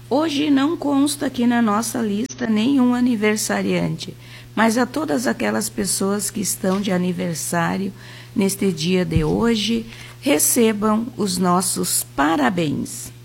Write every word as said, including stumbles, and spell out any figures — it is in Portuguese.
Hoje não consta aqui na nossa lista nenhum aniversariante, mas a todas aquelas pessoas que estão de aniversário neste dia de hoje, recebam os nossos parabéns.